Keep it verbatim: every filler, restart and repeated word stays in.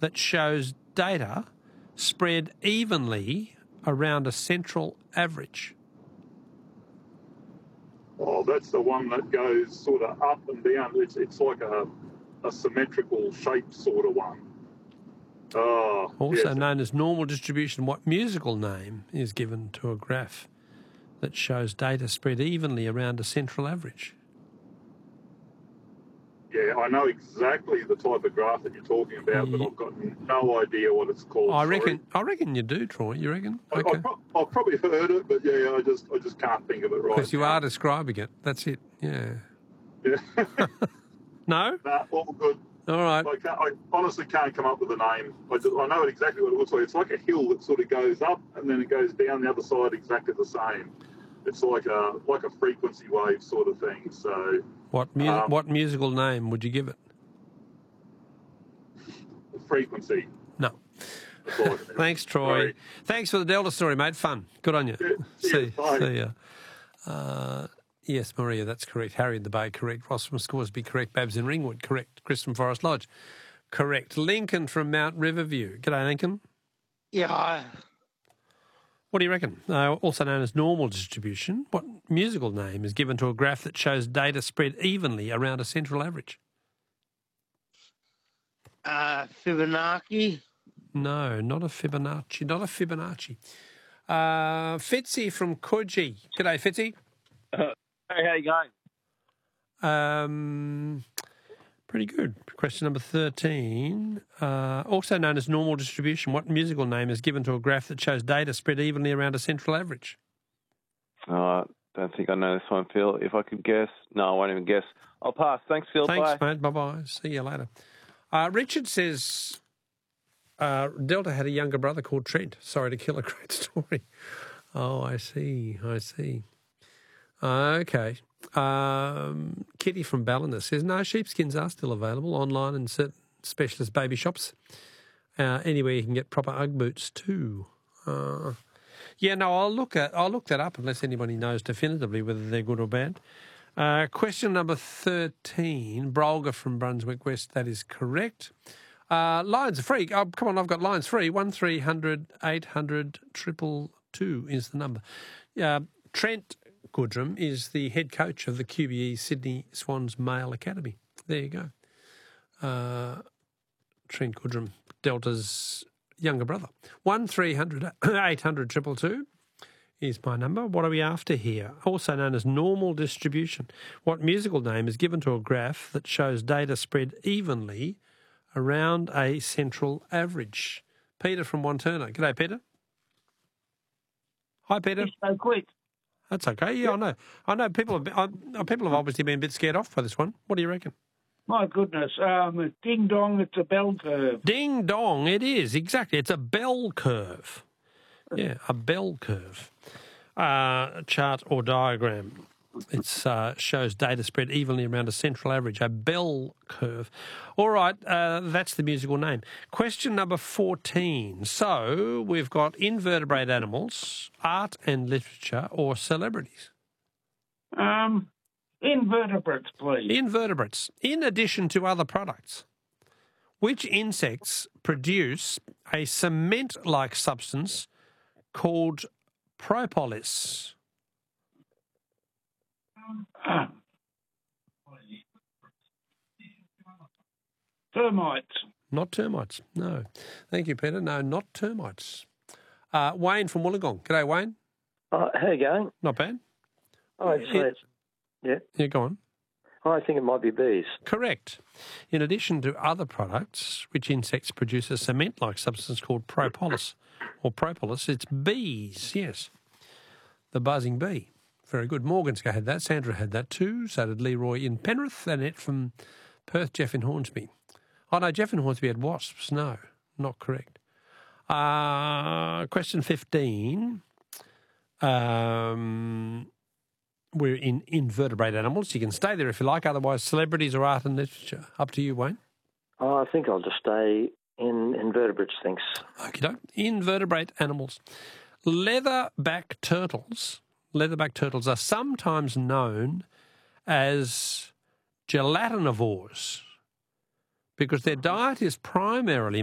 that shows data spread evenly around a central average? Oh, that's the one that goes sort of up and down. It's it's like a, a symmetrical shape sort of one. Oh, Also yes. known as normal distribution, what musical name is given to a graph that shows data spread evenly around a central average? Yeah, I know exactly the type of graph that you're talking about, Yeah. but I've got no idea what it's called. I sorry. reckon. I reckon you do, Troy. You reckon? I, Okay. I've, pro- I've probably heard it, but yeah, I just I just can't think of it right Because you now. are describing it. That's it. Yeah. Yeah. No? Nah, all good. All right. I, can't, I honestly can't come up with a name. I, just, I know exactly what it looks like. It's like a hill that sort of goes up and then it goes down the other side exactly the same. It's like a like a frequency wave sort of thing. So What mu- um, what musical name would you give it? frequency. No. That's all I can do. Thanks, Troy. Sorry. Thanks for the Delta story, mate. Fun. Good on you. Yeah, see, cheers, bye. see ya. Uh, yes, Maria, that's correct. Harry in the Bay, correct. Ross from Scoresby, correct. Babs in Ringwood, correct. Chris from Forest Lodge, correct. Lincoln from Mount Riverview. G'day, Lincoln. Yeah, I, What do you reckon? Uh, also known as normal distribution, what musical name is given to a graph that shows data spread evenly around a central average? uh, Fibonacci. No, not a Fibonacci, not a Fibonacci. Uh, Fitzy from Coogee. G'day, Fitzy. Hey, how you going? Um, pretty good. Question number thirteen. Uh, also known as normal distribution, what musical name is given to a graph that shows data spread evenly around a central average? Oh, don't think I know this one, Phil. If I could guess, no, I won't even guess. I'll pass. Thanks, Phil. Thanks, Bye. mate. Bye-bye. See you later. Uh, Richard says uh, Delta had a younger brother called Trent. Sorry to kill a great story. Oh, I see. I see. Uh, okay. Um, Kitty from Ballina says, no, sheepskins are still available online in certain specialist baby shops. Uh, anywhere you can get proper Ugg boots too. Uh, yeah, no, I'll look at I'll look that up unless anybody knows definitively whether they're good or bad. Uh, question number thirteen, Brolga from Brunswick West, that is correct. Uh, lines are free. Oh, come on, I've got lines free. one three hundred eight hundred two two is the number. Uh, Trent Goodrum is the head coach of the Q B E Sydney Swans Male Academy. There you go. Uh, Trent Goodrum, Delta's younger brother. one three hundred eight hundred two two is my number. What are we after here? Also known as normal distribution. What musical name is given to a graph that shows data spread evenly around a central average? Peter from Wanturna. G'day, Peter. Hi, Peter. So quick. That's okay. Yeah, I know. I know people have been, uh, people have obviously been a bit scared off by this one. What do you reckon? My goodness. Um, ding dong, it's a bell curve. Ding dong, it is. Exactly. It's a bell curve. Yeah, a bell curve. Uh, chart or diagram. It uh, shows data spread evenly around a central average, a bell curve. All right, uh, that's the musical name. Question number fourteen. So we've got invertebrate animals, art and literature, or celebrities. Um, invertebrates, please. Invertebrates, in addition to other products. Which insects produce a cement-like substance called propolis? Uh, termites. Not termites, no. Thank you, Peter. No, not termites. Uh, Wayne from Wollongong. G'day, Wayne. Uh, how you going? Not bad. I'd say Yeah. it's, yeah. Yeah, go on. I think it might be bees. Correct. In addition to other products, which insects produce a cement-like substance called propolis, or propolis, it's bees, yes. The buzzing bee. Very good. Morganska had that. Sandra had that too. So did Leroy in Penrith. Annette from Perth. Jeff in Hornsby. Oh, no, Jeff in Hornsby had wasps. No, not correct. Uh, question fifteen. Um, we're in invertebrate animals. You can stay there if you like. Otherwise, celebrities or art and literature. Up to you, Wayne. Oh, I think I'll just stay in invertebrates, thanks. Okey-doke. Invertebrate animals. Leatherback turtles. Leatherback turtles are sometimes known as gelatinivores because their diet is primarily